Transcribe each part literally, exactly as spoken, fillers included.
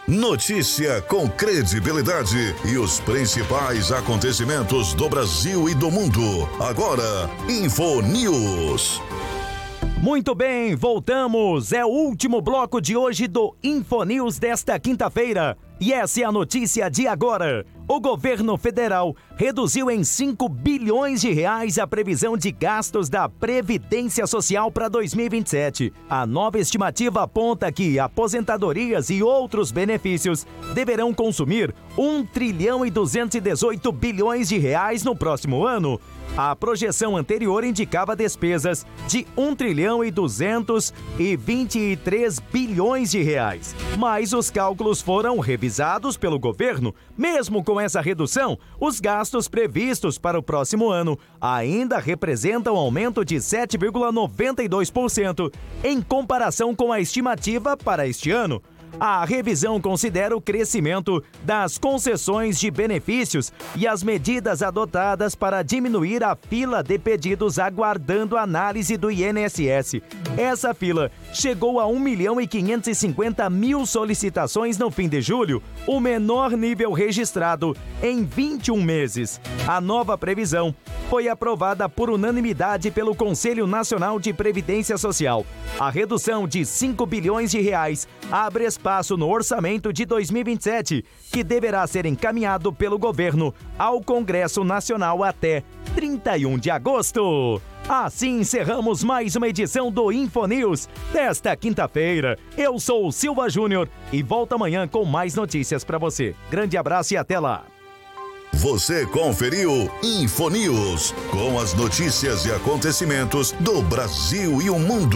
Notícia com credibilidade e os principais acontecimentos do Brasil e do mundo. Agora, InfoNews. Muito bem, voltamos. É o último bloco de hoje do InfoNews desta quinta-feira. E essa é a notícia de agora. O governo federal reduziu em cinco bilhões de reais a previsão de gastos da Previdência Social para dois mil e vinte e sete. A nova estimativa aponta que aposentadorias e outros benefícios deverão consumir um trilhão e duzentos e dezoito bilhões de reais no próximo ano. A projeção anterior indicava despesas de um trilhão e duzentos e vinte e três bilhões de reais. Mas os cálculos foram revisados pelo governo. Mesmo com essa redução, os gastos previstos para o próximo ano ainda representam aumento de sete vírgula noventa e dois por cento em comparação com a estimativa para este ano. A revisão considera o crescimento das concessões de benefícios e as medidas adotadas para diminuir a fila de pedidos aguardando análise do I N S S. Essa fila chegou a um milhão e quinhentos e cinquenta mil solicitações no fim de julho, o menor nível registrado em vinte e um meses. A nova previsão foi aprovada por unanimidade pelo Conselho Nacional de Previdência Social. A redução de cinco bilhões de reais abre espaço no orçamento de dois mil e vinte e sete, que deverá ser encaminhado pelo governo ao Congresso Nacional até trinta e um de agosto. Assim encerramos mais uma edição do InfoNews desta quinta-feira. Eu sou o Silva Júnior e volto amanhã com mais notícias para você. Grande abraço e até lá. Você conferiu InfoNews, com as notícias e acontecimentos do Brasil e o mundo.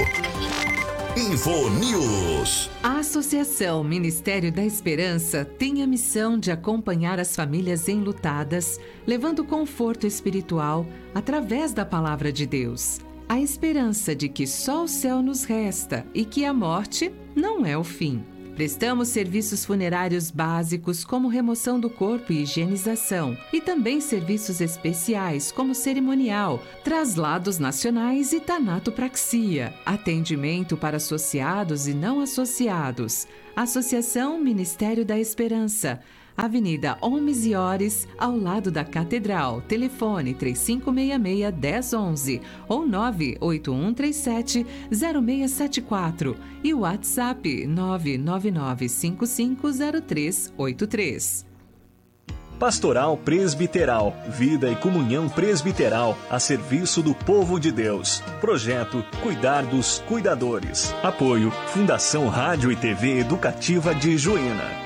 InfoNews. A Associação Ministério da Esperança tem a missão de acompanhar as famílias enlutadas, levando conforto espiritual através da palavra de Deus. A esperança de que só o céu nos resta e que a morte não é o fim. Prestamos serviços funerários básicos como remoção do corpo e higienização, e também serviços especiais como cerimonial, traslados nacionais e tanatopraxia, atendimento para associados e não associados. Associação Ministério da Esperança, Avenida Homes e Ores, ao lado da Catedral. Telefone três cinco seis seis, um zero um um ou nove oito um três sete, zero seis sete quatro e o WhatsApp nove nove nove cinco cinco zero três oito três. Pastoral Presbiteral, vida e comunhão presbiteral a serviço do povo de Deus. Projeto Cuidar dos Cuidadores. Apoio Fundação Rádio e T V Educativa de Juína.